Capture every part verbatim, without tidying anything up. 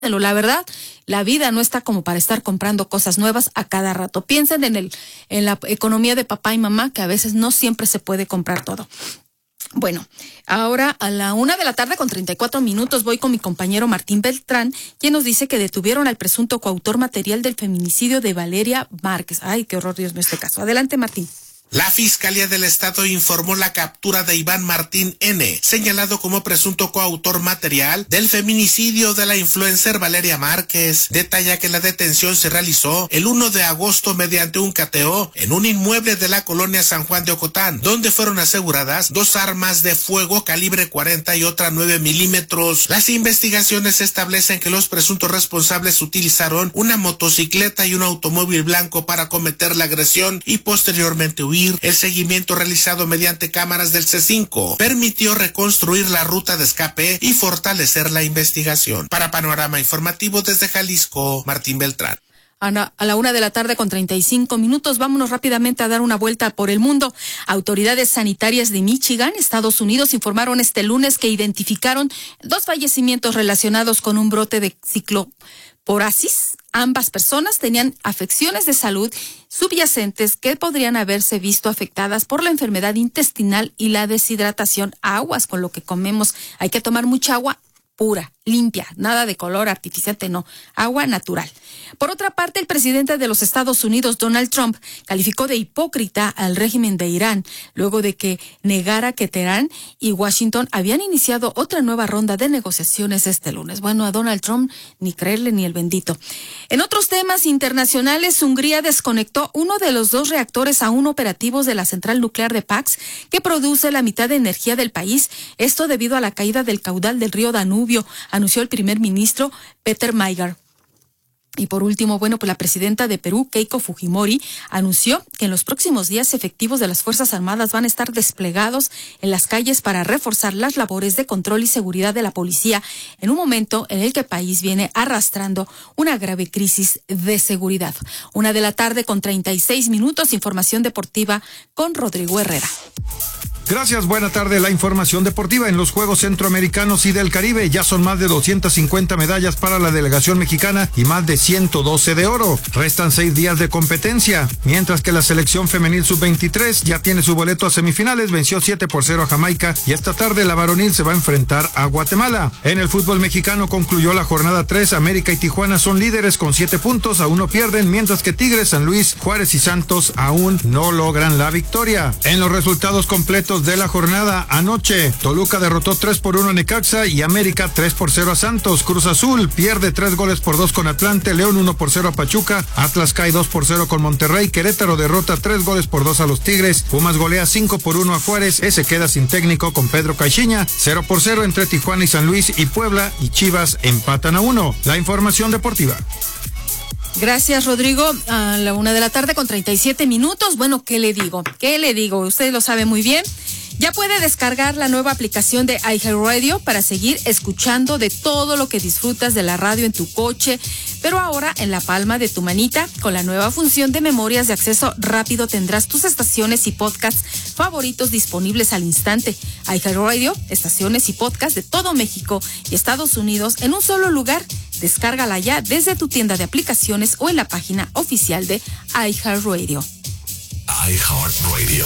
La verdad, la vida no está como para estar comprando cosas nuevas a cada rato. Piensen en el, en la economía de papá y mamá, que a veces no siempre se puede comprar todo. Bueno, ahora a la una de la tarde con treinta y cuatro minutos voy con mi compañero Martín Beltrán, quien nos dice que detuvieron al presunto coautor material del feminicidio de Valeria Márquez. Ay, qué horror, Dios mío, este caso. Adelante, Martín. La Fiscalía del Estado informó la captura de Iván Martín N., señalado como presunto coautor material del feminicidio de la influencer Valeria Márquez. Detalla que la detención se realizó el primero de agosto mediante un cateo en un inmueble de la colonia San Juan de Ocotán, donde fueron aseguradas dos armas de fuego calibre cuarenta y otra nueve milímetros. Las investigaciones establecen que los presuntos responsables utilizaron una motocicleta y un automóvil blanco para cometer la agresión y posteriormente huir. El seguimiento realizado mediante cámaras del C cinco permitió reconstruir la ruta de escape y fortalecer la investigación. Para Panorama Informativo desde Jalisco, Martín Beltrán. Ana, a la una de la tarde con treinta y cinco minutos, vámonos rápidamente a dar una vuelta por el mundo. Autoridades sanitarias de Michigan, Estados Unidos, informaron este lunes que identificaron dos fallecimientos relacionados con un brote de cicloporasis. Ambas personas tenían afecciones de salud subyacentes que podrían haberse visto afectadas por la enfermedad intestinal y la deshidratación. Aguas con lo que comemos. Hay que tomar mucha agua pura, limpia, nada de color artificiante, no, agua natural. Por otra parte, el presidente de los Estados Unidos, Donald Trump, calificó de hipócrita al régimen de Irán, luego de que negara que Teherán y Washington habían iniciado otra nueva ronda de negociaciones este lunes. Bueno, a Donald Trump ni creerle ni el bendito. En otros temas internacionales, Hungría desconectó uno de los dos reactores aún operativos de la central nuclear de Paks, que produce la mitad de energía del país, esto debido a la caída del caudal del río Danubio, anunció el primer ministro Peter Mayer. Y por último, bueno, pues la presidenta de Perú, Keiko Fujimori, anunció que en los próximos días efectivos de las Fuerzas Armadas van a estar desplegados en las calles para reforzar las labores de control y seguridad de la policía en un momento en el que el país viene arrastrando una grave crisis de seguridad. Una de la tarde con treinta y seis minutos, información deportiva con Rodrigo Herrera. Gracias, buena tarde. La información deportiva en los Juegos Centroamericanos y del Caribe. Ya son más de doscientas cincuenta medallas para la delegación mexicana y más de ciento doce de oro. Restan seis días de competencia, mientras que la selección femenil sub veintitrés ya tiene su boleto a semifinales, venció siete por cero a Jamaica y esta tarde la varonil se va a enfrentar a Guatemala. En el fútbol mexicano concluyó la jornada tres, América y Tijuana son líderes con siete puntos, aún no pierden, mientras que Tigres, San Luis, Juárez y Santos aún no logran la victoria. En los resultados completos de la jornada, anoche Toluca derrotó tres por uno a Necaxa y América tres por cero a Santos. Cruz Azul pierde tres goles por dos con Atlante, León uno por cero a Pachuca, Atlas cae dos por cero con Monterrey, Querétaro derrota tres goles por dos a los Tigres, Pumas golea cinco por uno a Juárez, ese queda sin técnico con Pedro Caixinha, cero por cero entre Tijuana y San Luis, y Puebla y Chivas empatan a uno. La información deportiva. Gracias, Rodrigo. A la una de la tarde con treinta y siete minutos. Bueno, ¿qué le digo? ¿Qué le digo? Usted lo sabe muy bien. Ya puede descargar la nueva aplicación de iHeartRadio para seguir escuchando de todo lo que disfrutas de la radio en tu coche, pero ahora en la palma de tu manita. Con la nueva función de memorias de acceso rápido tendrás tus estaciones y podcasts favoritos disponibles al instante. iHeartRadio, estaciones y podcasts de todo México y Estados Unidos en un solo lugar. Descárgala ya desde tu tienda de aplicaciones o en la página oficial de iHeartRadio. iHeartRadio.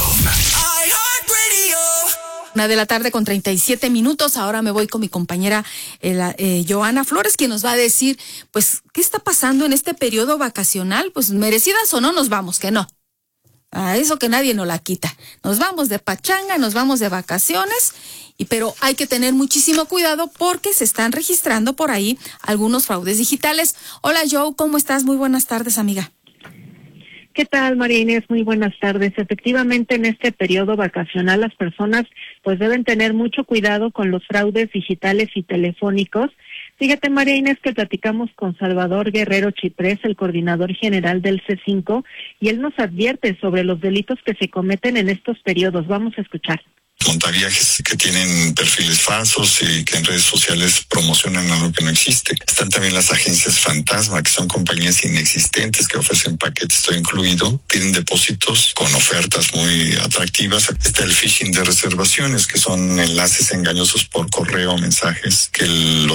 Una de la tarde con treinta y siete minutos. Ahora me voy con mi compañera eh, eh, Joana Flores, quien nos va a decir, pues, ¿qué está pasando en este periodo vacacional? Pues, merecidas o no, nos vamos, que no. A eso que nadie nos la quita. Nos vamos de pachanga, nos vamos de vacaciones, y pero hay que tener muchísimo cuidado porque se están registrando por ahí algunos fraudes digitales. Hola, Joe, ¿cómo estás? Muy buenas tardes, amiga. ¿Qué tal, María Inés? Muy buenas tardes. Efectivamente, en este periodo vacacional las personas pues deben tener mucho cuidado con los fraudes digitales y telefónicos. Fíjate, María Inés, que platicamos con Salvador Guerrero Chiprés, el coordinador general del C cinco, y él nos advierte sobre los delitos que se cometen en estos periodos. Vamos a escuchar. Montaviajes que tienen perfiles falsos y que en redes sociales promocionan algo que no existe. Están también las agencias fantasma, que son compañías inexistentes que ofrecen paquetes todo incluido, piden depósitos con ofertas muy atractivas. Está el phishing de reservaciones, que son enlaces engañosos por correo o mensajes que los